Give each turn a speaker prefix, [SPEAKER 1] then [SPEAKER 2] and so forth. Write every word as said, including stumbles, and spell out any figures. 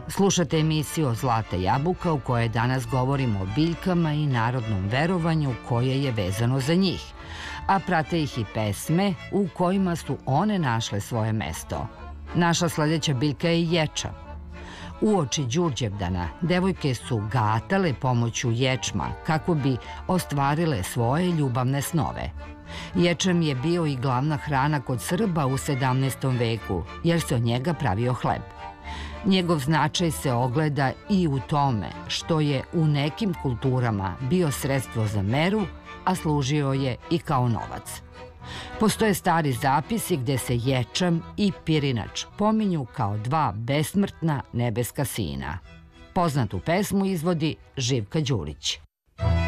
[SPEAKER 1] Slušate emisiju Zlata jabuka u kojoj danas govorimo o biljkama i narodnom verovanju koje je vezano za njih, a prate ih i pesme u kojima su one našle svoje mesto. Naša sledeća biljka je ječa. Uoči Đurđevdana devojke su gatale pomoću ječma kako bi ostvarile svoje ljubavne snove. Ječam je bio i glavna hrana kod Srba u sedamnaestom veku, jer se od njega pravio hleb. Njegov značaj se ogleda i u tome što je u nekim kulturama bio sredstvo za meru, a služio je i kao novac. Postoje stari zapisi gde se ječam i pirinač pominju kao dva besmrtna nebeska sina. Poznatu pesmu izvodi Živka Đurić.